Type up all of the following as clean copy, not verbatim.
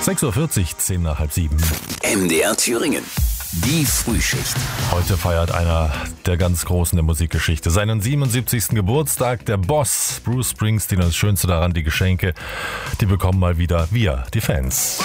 6.40 Uhr, 10 nach halb 7. MDR Thüringen. Die Frühschicht. Heute feiert einer der ganz Großen der Musikgeschichte seinen 77. Geburtstag. Der Boss, Bruce Springsteen. Und das Schönste daran, die Geschenke, die bekommen mal wieder wir, die Fans.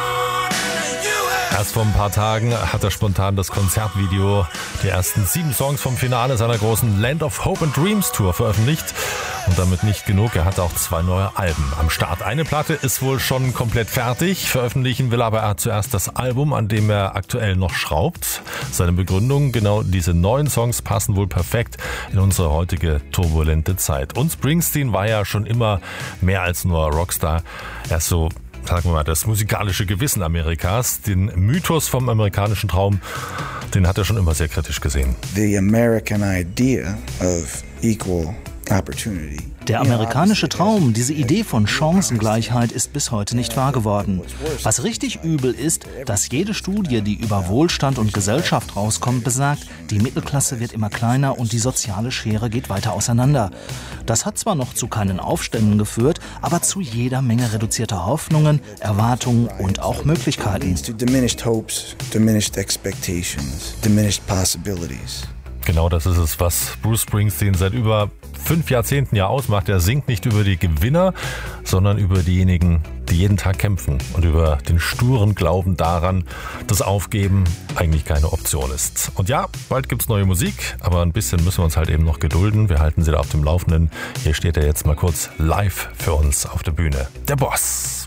Erst vor ein paar Tagen hat er spontan das Konzertvideo, die ersten 7 Songs vom Finale seiner großen Land of Hope and Dreams Tour veröffentlicht. Und damit nicht genug, er hat auch 2 neue Alben am Start. Eine Platte ist wohl schon komplett fertig, veröffentlichen will aber er zuerst das Album, an dem er aktuell noch schraubt. Seine Begründung, genau diese neuen Songs passen wohl perfekt in unsere heutige turbulente Zeit. Und Springsteen war ja schon immer mehr als nur Rockstar. Er ist so, sagen wir mal, das musikalische Gewissen Amerikas. Den Mythos vom amerikanischen Traum, den hat er schon immer sehr kritisch gesehen. The American idea of equal opportunity. Der amerikanische Traum, diese Idee von Chancengleichheit, ist bis heute nicht wahr geworden. Was richtig übel ist, dass jede Studie, die über Wohlstand und Gesellschaft rauskommt, besagt, die Mittelklasse wird immer kleiner und die soziale Schere geht weiter auseinander. Das hat zwar noch zu keinen Aufständen geführt, aber zu jeder Menge reduzierter Hoffnungen, Erwartungen und auch Möglichkeiten. Diminished hopes, diminished expectations, diminished possibilities. Genau das ist es, was Bruce Springsteen seit über 5 Jahrzehnten ja ausmacht. Er singt nicht über die Gewinner, sondern über diejenigen, die jeden Tag kämpfen und über den sturen Glauben daran, dass Aufgeben eigentlich keine Option ist. Und ja, bald gibt's neue Musik, aber ein bisschen müssen wir uns halt eben noch gedulden. Wir halten Sie da auf dem Laufenden. Hier steht er jetzt mal kurz live für uns auf der Bühne. Der Boss.